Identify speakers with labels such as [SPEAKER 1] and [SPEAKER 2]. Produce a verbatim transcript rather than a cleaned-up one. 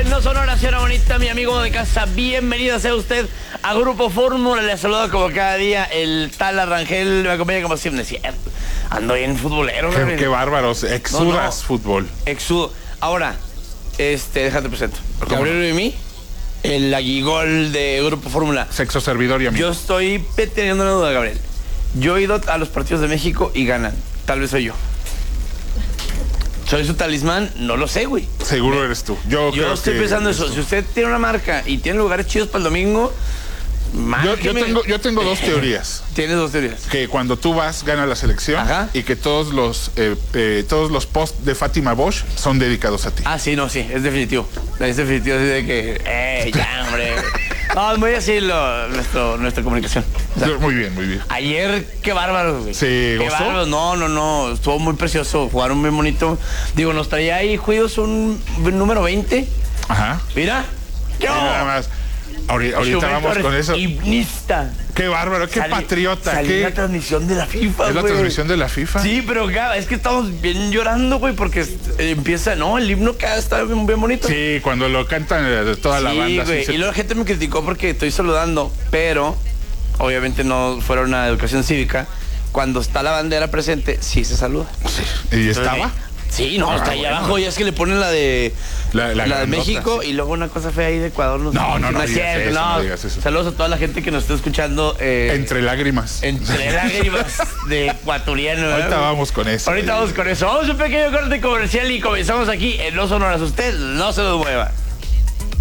[SPEAKER 1] en No Sonora, señora bonita, mi amigo de casa. Bienvenida sea usted a Grupo Fórmula. Le saluda como cada día el tal Arrangel. Me acompaña como siempre. Es cierto, ando bien futbolero.
[SPEAKER 2] Qué, qué bárbaros. Exudas no, no. fútbol.
[SPEAKER 1] Exudo. Ahora, este, déjate presento. Gabriel y mí, el aguigol de Grupo Fórmula.
[SPEAKER 2] Sexo servidor y amigo.
[SPEAKER 1] Yo estoy teniendo una duda, Gabriel. Yo he ido a los partidos de México y ganan. Tal vez soy yo. ¿Soy su talismán? No lo sé, güey.
[SPEAKER 2] Seguro eres tú. Yo,
[SPEAKER 1] yo
[SPEAKER 2] creo
[SPEAKER 1] estoy
[SPEAKER 2] que
[SPEAKER 1] pensando eso. Tú. Si usted tiene una marca y tiene lugares chidos para el domingo,
[SPEAKER 2] yo, yo tengo, yo tengo dos teorías.
[SPEAKER 1] Tienes dos teorías.
[SPEAKER 2] Que cuando tú vas, gana la selección. Ajá. Y que todos los eh, eh, todos los posts de Fátima Bosch son dedicados a ti.
[SPEAKER 1] Ah, sí, no, sí, es definitivo. Es definitivo, así de que, eh, ya, hombre. No, es muy así lo, nuestro, nuestra comunicación.
[SPEAKER 2] O sea, muy bien, muy bien.
[SPEAKER 1] Ayer, qué bárbaro, güey.
[SPEAKER 2] Sí,
[SPEAKER 1] qué
[SPEAKER 2] ¿gustó?
[SPEAKER 1] bárbaro. No, no, no. Estuvo muy precioso. Jugaron muy bonito. Digo, nos traía ahí juegos un número veinte.
[SPEAKER 2] Ajá.
[SPEAKER 1] Mira.
[SPEAKER 2] Yo. Nada más. Ahorita, ahorita vamos con eso.
[SPEAKER 1] Himnista.
[SPEAKER 2] Qué bárbaro, qué
[SPEAKER 1] Sali,
[SPEAKER 2] patriota.
[SPEAKER 1] Salió
[SPEAKER 2] qué...
[SPEAKER 1] la transmisión de la FIFA,
[SPEAKER 2] ¿Es la
[SPEAKER 1] güey.
[SPEAKER 2] transmisión de la FIFA?
[SPEAKER 1] Sí, pero es que estamos bien llorando, güey, porque empieza, no, el himno cada está bien, bien bonito.
[SPEAKER 2] Sí, cuando lo cantan de toda
[SPEAKER 1] sí,
[SPEAKER 2] la banda.
[SPEAKER 1] Güey.
[SPEAKER 2] Sí, se...
[SPEAKER 1] Y luego la gente me criticó porque estoy saludando, pero obviamente no fueron a educación cívica. Cuando está la bandera presente, sí se saluda.
[SPEAKER 2] Sí. ¿Y Entonces, estaba?
[SPEAKER 1] Sí, no, ah, está ahí bueno. abajo. Ya es que le ponen la de la, la, la de México, sí. Y luego una cosa fea ahí de Ecuador.
[SPEAKER 2] No, no, no, no,
[SPEAKER 1] es cierto,
[SPEAKER 2] eso,
[SPEAKER 1] no.
[SPEAKER 2] no digas eso.
[SPEAKER 1] Saludos a toda la gente que nos está escuchando. Eh,
[SPEAKER 2] entre lágrimas.
[SPEAKER 1] Entre lágrimas de ecuatoriano.
[SPEAKER 2] Ahorita
[SPEAKER 1] ¿verdad?
[SPEAKER 2] vamos con eso.
[SPEAKER 1] Ahorita vamos con eso. Vamos a un pequeño corte comercial y comenzamos aquí en No Sonoras. Usted no se lo mueva.